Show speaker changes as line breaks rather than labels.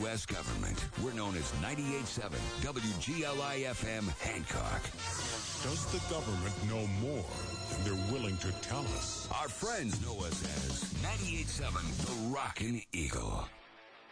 U.S. government. We're known as 98.7 WGLI-FM Hancock.
Does the government know more than they're willing to tell us?
Our friends know us as 98.7 The Rockin' Eagle.